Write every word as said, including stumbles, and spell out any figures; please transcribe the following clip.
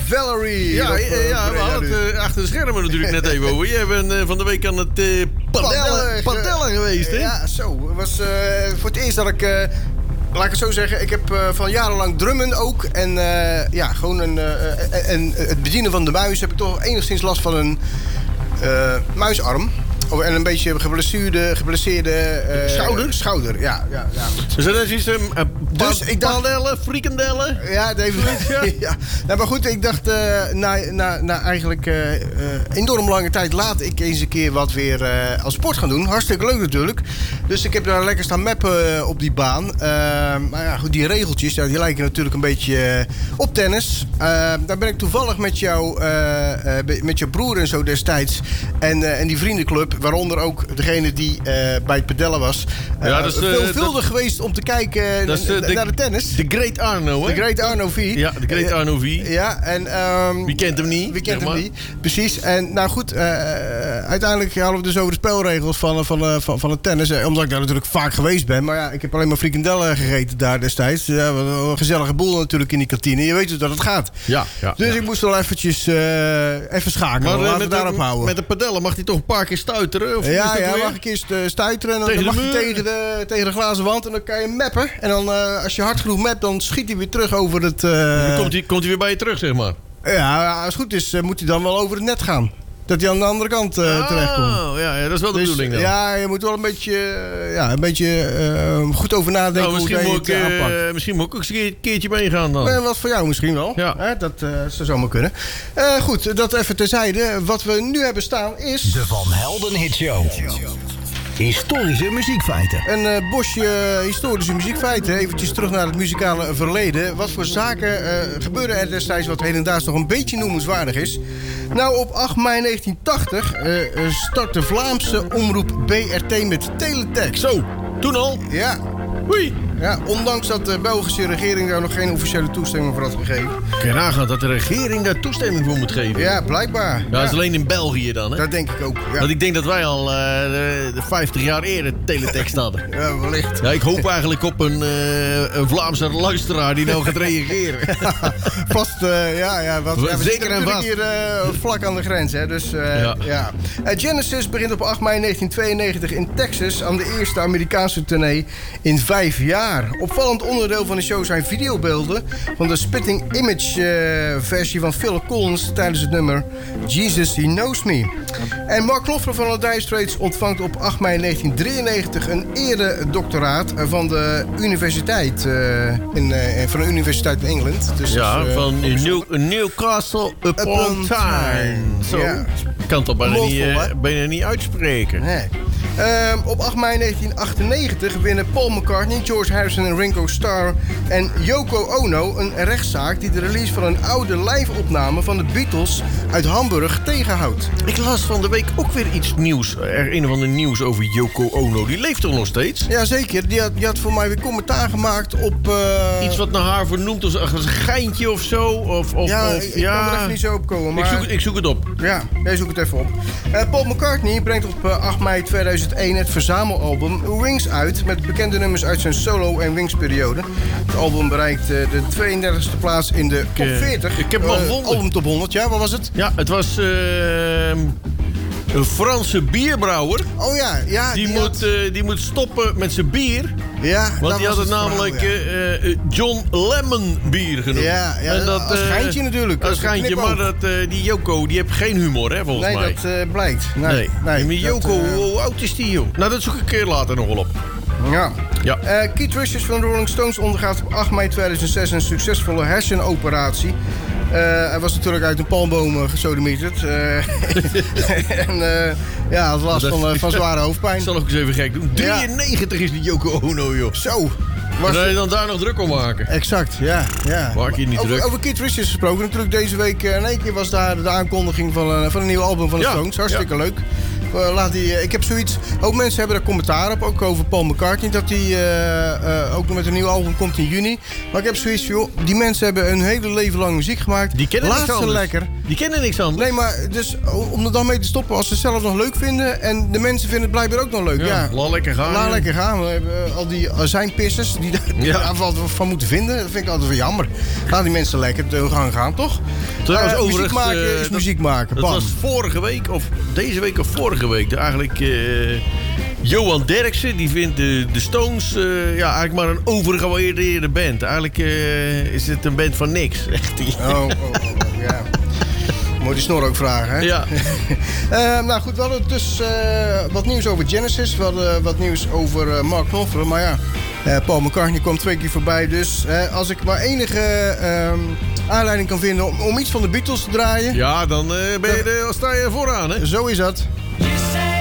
Valerie. Ja, Of, ja, uh, ja, we hadden het uh, achter de schermen natuurlijk net even over. Jij bent uh, van de week aan het uh, padellen, padellen geweest, hè? Ja, zo. Het was uh, voor het eerst dat ik... Uh, Laat ik het zo zeggen, ik heb uh, van jarenlang drummen ook. En uh, ja, gewoon een, uh, en het bedienen van de muis heb ik toch enigszins last van een uh, muisarm. Oh, en een beetje geblesseerde, geblesseerde uh, schouder? Schouder, ja. ja, ja goed. Dus dat is iets, um, uh, dus ik dacht, padellen, frikandellen? Ja, even, ja. ja. Nou, maar goed, ik dacht, uh, na, na, na eigenlijk uh, uh, enorm lange tijd laat ik eens een keer wat weer uh, als sport gaan doen. Hartstikke leuk natuurlijk. Dus ik heb daar lekker staan mappen uh, op die baan. Uh, maar ja, goed, die regeltjes, ja, die lijken natuurlijk een beetje uh, op tennis. Uh, daar ben ik toevallig met, jou, uh, uh, met jouw broer en zo destijds. En, uh, en die vriendenclub, waaronder ook degene die uh, bij het pedellen was. Uh, ja, dat is, uh, veelvuldig dat, geweest om te kijken dat is, uh, naar de, de tennis. De Great Arno, hè? De Great Arno V. Ja, de Great Arno V. Ja, en... Um, wie kent hem niet? Wie kent hem niet, precies. En nou goed, uh, uiteindelijk hadden we dus over de spelregels van, van, van, van het tennis. Uh, omdat ik daar natuurlijk vaak geweest ben. Maar ja, ik heb alleen maar frikandellen gegeten daar destijds. Ja, een gezellige boel natuurlijk in die kantine. Je weet dus dat het gaat. Ja, ja, dus ja. ik moest wel eventjes uh, even schakelen. Maar, laten we daarop de, houden. Met de pedellen mag hij toch een paar keer stuiteren? Of ja, ja, mag ik eerst uh, stuiteren. En dan, tegen dan mag de je tegen de, tegen de glazen wand. En dan kan je mappen. En dan, uh, als je hard genoeg mapt, dan schiet hij weer terug over het... Uh... Dan komt hij, komt hij weer bij je terug, zeg maar. Ja, als het goed is, uh, moet hij dan wel over het net gaan. Dat hij aan de andere kant uh, oh, terechtkomt. Ja, ja, dat is wel de dus, bedoeling dan. Ja, je moet wel een beetje, uh, ja, een beetje uh, goed over nadenken nou, hoe je het uh, aanpakt. Uh, misschien moet ik ook eens een keertje meegaan dan. Uh, wat voor jou misschien wel. Ja. Uh, dat uh, zou zomaar kunnen. Uh, goed, dat even terzijde. Wat we nu hebben staan is... De Van Helden Hit Show. Historische muziekfeiten. Een uh, bosje historische muziekfeiten. Eventjes terug naar het muzikale verleden. Wat voor zaken uh, gebeuren er destijds wat hedendaags nog een beetje noemenswaardig is? Nou, op acht mei negentien tachtig uh, start de Vlaamse omroep B R T met teletext. Zo, toen al? Ja. Oei. Ja, ondanks dat de Belgische regering daar nog geen officiële toestemming voor had gegeven. Kun je nagaan dat de regering daar toestemming voor moet geven? Ja, blijkbaar. Ja, dat is alleen in België dan, hè? Dat denk ik ook, ja. Want ik denk dat wij al uh, de, de vijftig jaar eerder teletext hadden. Ja, wellicht. Ja, ik hoop eigenlijk op een, uh, een Vlaamse luisteraar die nou gaat reageren. Vast, uh, ja, ja. Wat, ja, we zeker en vast. Hier uh, vlak aan de grens, hè. Dus, uh, ja. ja. Uh, Genesis begint op acht mei negentien tweeënnegentig in Texas aan de eerste Amerikaanse tournee in vijf jaar. Opvallend onderdeel van de show zijn videobeelden van de Spitting Image uh, versie van Phil Collins tijdens het nummer Jesus He Knows Me. En Mark Knopfler van de Dire Straits ontvangt op acht mei negentien drieënnegentig een eredoctoraat van de universiteit uh, in, uh, van de universiteit in Engeland. Dus ja, dus, uh, van New, Newcastle upon Tyne. Zo. Ja. Ik kan het toch bijna niet, uh, bijna niet uitspreken. Nee. Um, op acht mei negentien achtennegentig winnen Paul McCartney, George Harrison en Ringo Starr en Yoko Ono een rechtszaak die de release van een oude live-opname van de Beatles uit Hamburg tegenhoudt. Ik las van de week ook weer iets nieuws. Er een of ander nieuws over Yoko Ono. Die leeft toch nog steeds? Jazeker. Die had, die had voor mij weer commentaar gemaakt op... Uh... Iets wat naar haar vernoemd als een geintje of zo? Of, of, ja, of, ik ja, kan er even niet zo op komen. Maar... Ik, zoek, ik zoek het op. Ja, jij zoekt het even op. Uh, Paul McCartney brengt op uh, acht mei tweeduizend één het verzamelalbum Wings uit... met bekende nummers uit zijn solo- en Wings-periode. Het album bereikt uh, de tweeëndertigste plaats in de top veertig. Ik heb hem al uh, gevonden. Album top honderd, ja, wat was het? Ja, het was... Uh, een Franse bierbrouwer. Oh ja, ja. Die, die, moet, had... uh, die moet stoppen met zijn bier. Ja, want die had het, het namelijk verhaal, ja. uh, John Lemon bier genoemd. Ja, ja en dat, als uh, geintje natuurlijk. Als geintje, maar dat, uh, die Yoko die heeft geen humor, hè, volgens nee, mij. Nee, dat uh, blijkt. Nee, nee. nee maar Yoko, dat, uh... hoe oud is die, joh? Nou, dat zoek ik een keer later nog wel op. Ja. ja. Uh, Keith Richards van de Rolling Stones ondergaat op acht mei tweeduizend zes een succesvolle hersenoperatie. Uh, hij was natuurlijk uit een palmboom uh, gesodemieterd. Uh, en uh, ja, had last van, uh, van zware hoofdpijn. Ik zal ook eens even gek doen. drieënnegentig ja. is die Yoko Ono, joh. Zo. Was en je dan daar nog druk om maken. Exact, ja. ja. Maak je niet over, druk. Over Keith Richards gesproken. Natuurlijk deze week uh, in één keer was daar de aankondiging van, uh, van een nieuw album van de ja, Stones. Hartstikke ja. leuk. Uh, laat die, uh, ik heb zoiets... Ook mensen hebben er commentaar op, ook over Paul McCartney... dat hij uh, uh, ook nog met een nieuw album komt in juni. Maar ik heb zoiets van, joh, die mensen hebben hun hele leven lang muziek gemaakt. Die kennen Laat niks ze anders. lekker. Die kennen niks anders. Nee, maar dus om er dan mee te stoppen... als ze het zelf nog leuk vinden... en de mensen vinden het blijkbaar ook nog leuk. Ja, Ja, laat lekker gaan. Laat ja. lekker gaan. We hebben uh, al die azijnpissers die daar Ja. wat van moeten vinden. Dat vind ik altijd wel jammer. Laat die mensen lekker de gang gaan, toch? Trouwens, Uh, overigens, muziek maken uh, is dat- muziek maken. Dat Bam. was vorige week, of deze week of vorige week. De, eigenlijk uh, Johan Derksen, die vindt de, de Stones uh, ja, eigenlijk maar een overgewaardeerde band. Eigenlijk uh, is het een band van niks, zegt hij. Oh, oh, oh, oh, ja. Moet die snor ook vragen, hè? Ja. Uh, nou goed, we hadden dus uh, wat nieuws over Genesis. We hadden wat nieuws over uh, Mark Knopfler. Maar ja, uh, Paul McCartney kwam twee keer voorbij. Dus uh, als ik maar enige uh, aanleiding kan vinden om, om iets van de Beatles te draaien... Ja, dan uh, ben je de, sta je vooraan, hè? Zo is dat. You say